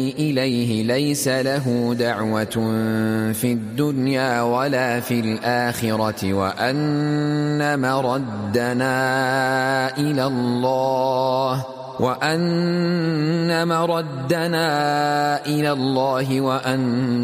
إليه ليس له دعوة في الدنيا ولا في الآخرة وأن مردنا إلى الله وأن